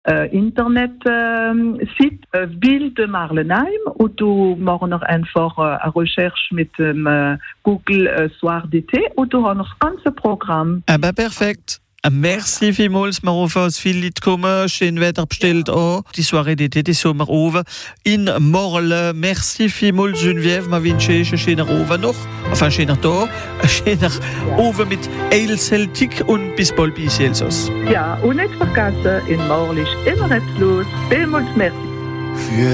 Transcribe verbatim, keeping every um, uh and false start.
äh, Internet-Site äh, Ville de Marlenheim und du machst noch einfach äh, eine Recherche mit dem äh, Google äh, Soir d'été und du hast noch das ganze Programm. Aber perfekt. Merci vielmals, wir hoffen, dass viele Leute kommen. Schön Wetter bestellt auch. Die Soirée d'été, die Sommer oben in Morle. Merci vielmals, Geneviève. Wir wünschen euch einen schönen Oven noch. Enfin, einen schönen Tag. Einen schönen Oven mit Ale Celtic und bis bald bei Elsass. Ja, und nicht vergessen, in Morle ist immer etwas los. Vielmals merci. Für